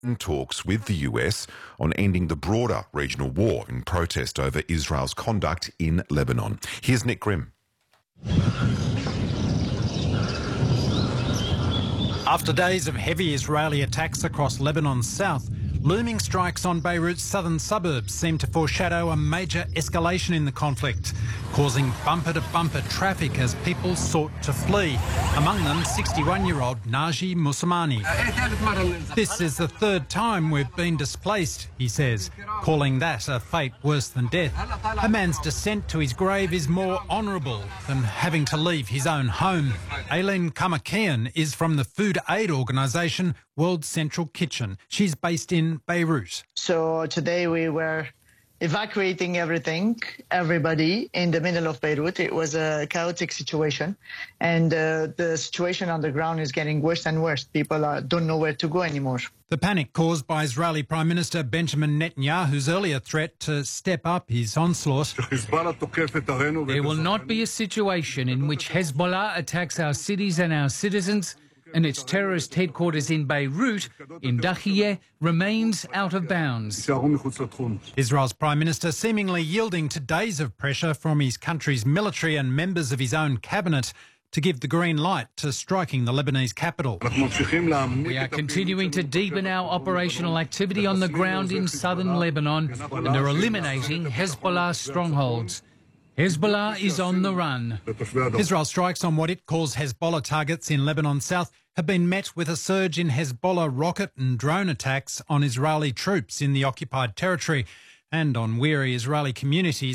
talks with the US on ending the broader regional war in protest over Israel's conduct in Lebanon. Here's Nick Grimm. After days of heavy Israeli attacks across Lebanon's south, looming strikes on Beirut's southern suburbs seem to foreshadow a major escalation in the conflict, causing bumper-to-bumper traffic as people sought to flee, among them 61-year-old Naji Moussamani. This is the third time we've been displaced, he says, calling that a fate worse than death. A man's descent to his grave is more honourable than having to leave his own home. Aileen Kamakian is from the food aid organisation World Central Kitchen. She's based in Beirut. So today we were evacuating everybody in the middle of Beirut. It was a chaotic situation, and the situation on the ground is getting worse and worse. People don't know where to go anymore. The panic caused by Israeli Prime Minister Benjamin Netanyahu's earlier threat to step up his onslaught. There will not be a situation in which Hezbollah attacks our cities and our citizens, and its terrorist headquarters in Beirut, in Dahiyeh, remains out of bounds. Israel's Prime Minister seemingly yielding to days of pressure from his country's military and members of his own cabinet to give the green light to striking the Lebanese capital. We are continuing to deepen our operational activity on the ground in southern Lebanon and are eliminating Hezbollah strongholds. Hezbollah is on the run. Israel strikes on what it calls Hezbollah targets in Lebanon's south have been met with a surge in Hezbollah rocket and drone attacks on Israeli troops in the occupied territory and on weary Israeli communities